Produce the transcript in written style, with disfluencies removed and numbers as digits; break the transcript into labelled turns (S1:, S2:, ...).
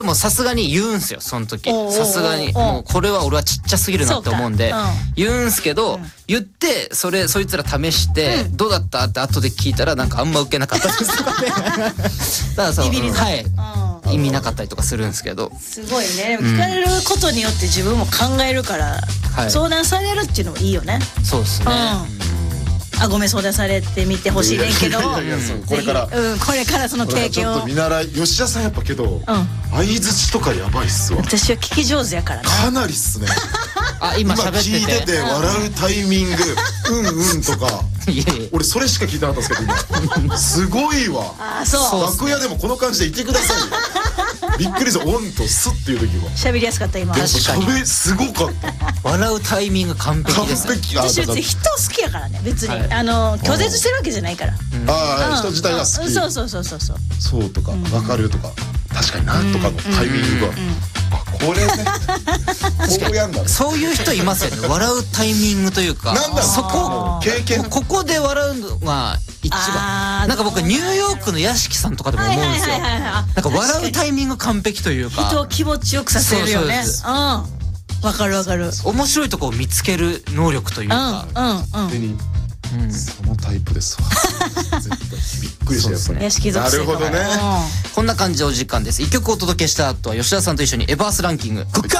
S1: もうさすがに言うんすよその時。さすがにもうこれは俺はちっちゃすぎるなって思うんで言うんすけど、言ってそいつら試してどうだったって後で聞いたらなんかあんま受けなかったですとかね。だからそう意味なかったりとかするんですけど。
S2: すごいね。聞かれることによって自分も考えるから、相談されるっていうのもいいよね。
S1: そうですね。
S2: あ、ごめん、相談されてみてほしいねんけど、
S3: これから
S2: これからその経験を
S3: ちょっと見習い。吉田さんやっぱけど相槌とかやばいっすわ。
S2: 私は聞き上手やからね。
S3: かなりっすね。
S1: 今喋
S3: 聞いてて笑うタイミングうんとか俺それしか聞いてなかったんですけど今すごいわ。楽屋でもこの感じでいてくださいよ。びっくりです。オンとスっていう時は
S2: 喋りやすかった今。
S3: でも喋すごかった。
S1: 笑うタイミング完璧です。
S3: 完璧。
S2: 私別に人好きやからね。別に拒絶してるわけじゃないから。
S3: 人自体が好き。
S2: そう
S3: とか分かるとか確かになんとかのタイミングがこれねこうやんだ。
S1: そういう人いますよね。笑うタイミングというかそこ
S3: 経験
S1: ここで笑うのが一番。なんか僕ニューヨークの屋敷さんとかでも思うんですよ。なんか笑うタイミング完璧というか
S2: 人を気持ちよくさせるよね。わかるわかる。
S1: 面白いとこを見つける能力というか。
S3: そのタイプですわ。びっくりしたやっぱり。
S2: 屋敷属性。
S3: なるほどね。
S1: こんな感じでお時間です。1曲お届けした後は吉田さんと一緒にエバースランキング。こっか